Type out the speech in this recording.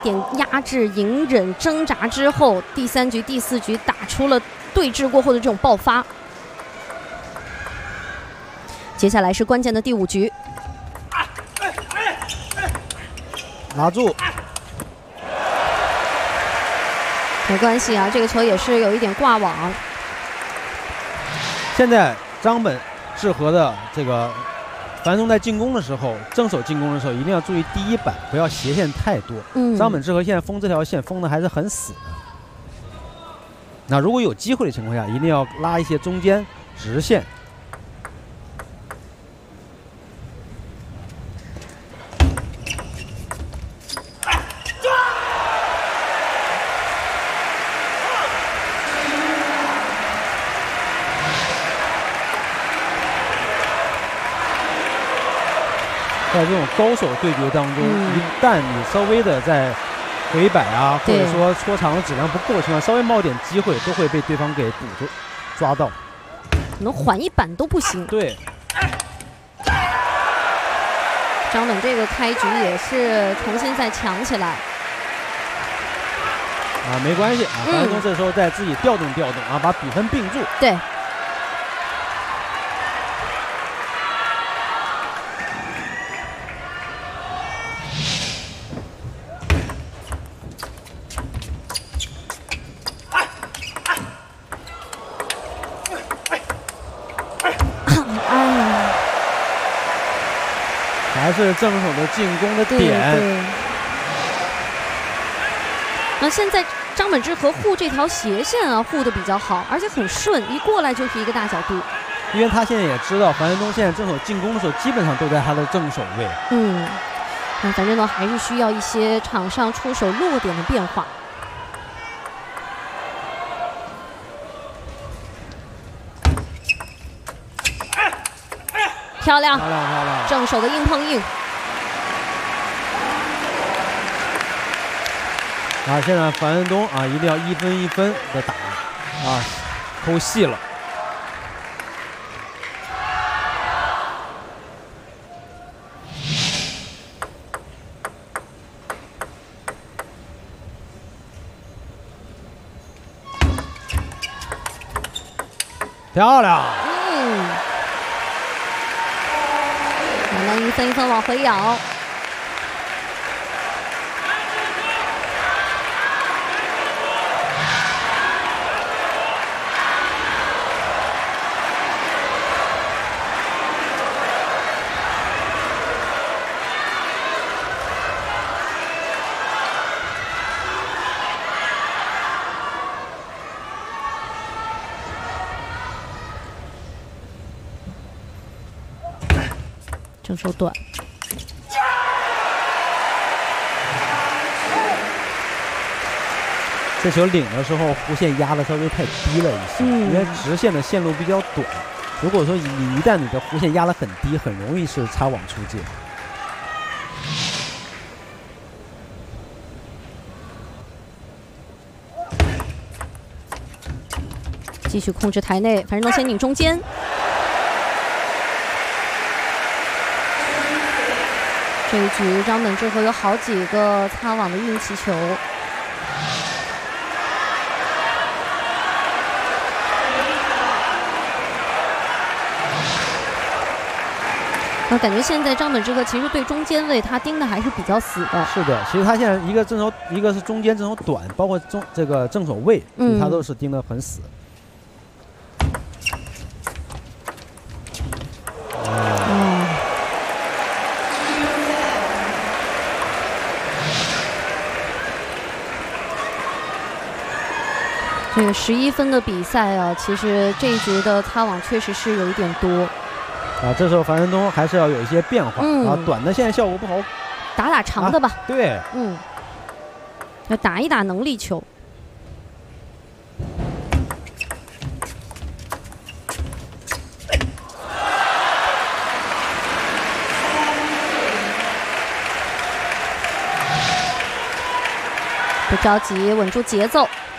点压制、隐忍、挣扎之后，第3局、第4局打出了对峙过后的这种爆发。接下来是关键的第5局， 拿住， 没关系啊，这个球也是有一点挂网。 现在张本智和的这个樊登在进攻的时候，正手进攻的时候，一定要注意第一板不要斜线太多。张本智和现在封这条线封的还是很死的。那如果有机会的情况下，一定要拉一些中间直线。在这种高手对决当中，一旦你稍微的在回摆啊，或者说戳长的质量不够的情况，稍微冒点机会，都会被对方给抓到， 可能缓一板都不行。 对， 张本这个开局也是重新再抢起来。 啊，没关系啊，樊登这时候再自己调动啊，把比分并住。 对。 还是正手的进攻的点。 那现在张本智和护这条斜线啊，护的比较好，而且很顺，一过来就是一个大角度。 因为他现在也知道樊振东现在正手进攻的时候，基本上都在他的正手位。 那樊振东还是需要一些场上出手落点的变化。漂亮，正手的硬碰硬。 啊，现在樊振东啊，一定要一分一分的打啊，抠细了。漂亮。 慢慢一分一分往回咬。正手短， 这球领的时候弧线压的稍微太低了一些，因为直线的线路比较短。如果说你一旦你的弧线压得很低，很容易是擦网出界。 继续控制台内，樊振东先拧中间。这一局张本智和有好几个擦网的运气球。我感觉现在张本智和其实对中间位他盯的还是比较死的。 是的，其实他现在一个正手，一个是中间正手短，包括这个正手位，他都是盯得很死。 这个11分的比赛啊，其实这一局的擦网确实是有一点多。 啊，这时候樊振东还是要有一些变化。啊，短的现在效果不好， 打长的吧。 对， 要打一打能力球。不着急，稳住节奏。